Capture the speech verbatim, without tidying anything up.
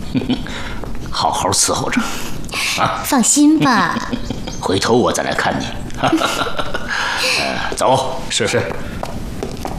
好好伺候着。啊， 放心吧。 回头我再来看你。呃，走。 是是。